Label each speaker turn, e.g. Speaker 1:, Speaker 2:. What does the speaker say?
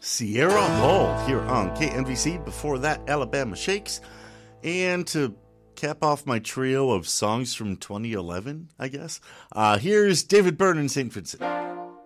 Speaker 1: Sierra Hull here on KNVC. Before that, Alabama Shakes. And to cap off my trio of songs from 2011, I guess, here's David Byrne and St. Vincent.